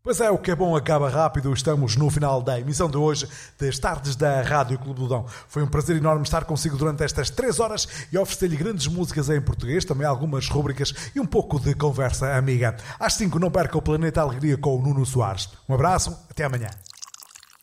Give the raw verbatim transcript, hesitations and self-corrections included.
Pois é, o que é bom acaba rápido. Estamos no final da emissão de hoje das tardes da Rádio Clube do Dão. Foi um prazer enorme estar consigo durante estas três horas e oferecer-lhe grandes músicas em português, também algumas rúbricas e um pouco de conversa amiga. Às cinco não perca o Planeta Alegria com o Nuno Soares. Um abraço, até amanhã.